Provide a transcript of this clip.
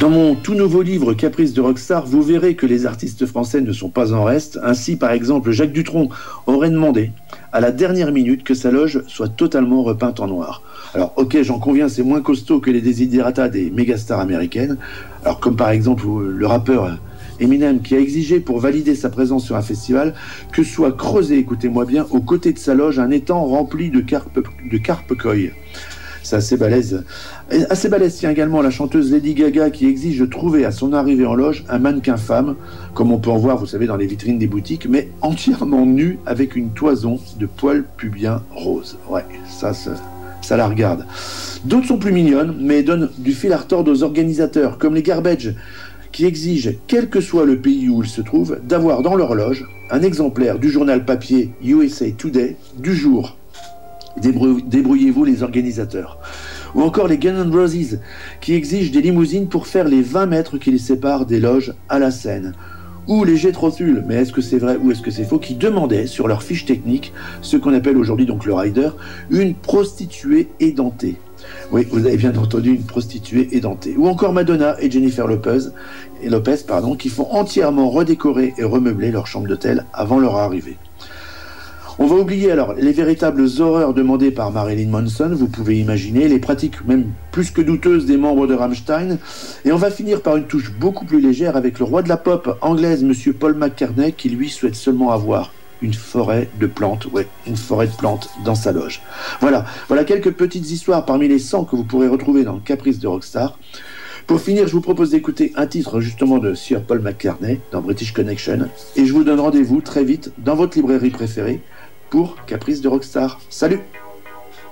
Dans mon tout nouveau livre Caprice de Rockstar, vous verrez que les artistes français ne sont pas en reste. Ainsi, par exemple, Jacques Dutronc aurait demandé à la dernière minute que sa loge soit totalement repeinte en noir. Alors, ok, j'en conviens, c'est moins costaud que les desiderata des mégastars américaines. Alors, comme par exemple le rappeur Eminem qui a exigé pour valider sa présence sur un festival que soit creusé, écoutez-moi bien, aux côtés de sa loge un étang rempli de carpe koi. C'est assez balèze. Assez balèze tient également la chanteuse Lady Gaga qui exige de trouver à son arrivée en loge un mannequin femme, comme on peut en voir, vous savez, dans les vitrines des boutiques, mais entièrement nu avec une toison de poils pubiens roses. Ouais, ça la regarde. D'autres sont plus mignonnes, mais donnent du fil à retordre aux organisateurs, comme les Garbage, qui exigent, quel que soit le pays où ils se trouvent, d'avoir dans leur loge un exemplaire du journal papier USA Today du jour. Débrouillez-vous les organisateurs. Ou encore les Guns N' Roses qui exigent des limousines pour faire les 20 mètres qui les séparent des loges à la scène. Ou les Jethro Tull, mais est-ce que c'est vrai ou est-ce que c'est faux, qui demandaient sur leur fiche technique, ce qu'on appelle aujourd'hui donc le rider, une prostituée édentée. Oui, vous avez bien entendu, une prostituée édentée. Ou encore Madonna et Jennifer Lopez, qui font entièrement redécorer et remeubler leur chambre d'hôtel avant leur arrivée. On va oublier alors les véritables horreurs demandées par Marilyn Manson, vous pouvez imaginer, les pratiques même plus que douteuses des membres de Rammstein, et on va finir par une touche beaucoup plus légère avec le roi de la pop anglaise, monsieur Paul McCartney, qui lui souhaite seulement avoir une forêt de plantes dans sa loge. Voilà quelques petites histoires parmi les 100 que vous pourrez retrouver dans Caprice de Rockstar. Pour finir, je vous propose d'écouter un titre justement de Sir Paul McCartney dans British Connection, et je vous donne rendez-vous très vite dans votre librairie préférée pour Caprice de Rockstar. Salut!